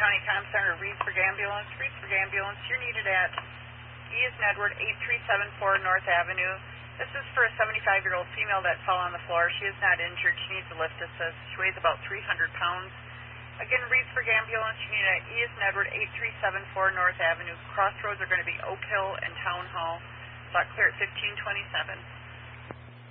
County Comm Center, Reedsburg Ambulance. Reedsburg Ambulance, you're needed at E as in Edward, 8374 North Avenue. This is for a 75-year-old female that fell on the floor. She is not injured. She needs a lift assist. She weighs about 300 pounds. Again, Reedsburg Ambulance, you need at E as in Edward, 8374 North Avenue. Crossroads are going to be Oak Hill and Town Hall. Block clear at 1527.